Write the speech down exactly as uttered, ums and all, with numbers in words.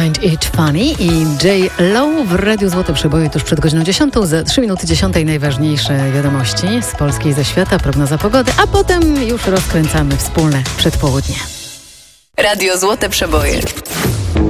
Find It Funny i J. Lo w Radiu Złote Przeboje tuż przed godziną dziesiątą. Za trzy minuty dziesiątej najważniejsze wiadomości z Polski i ze świata, prognoza pogody, a potem już rozkręcamy wspólne przedpołudnie. Radio Złote Przeboje.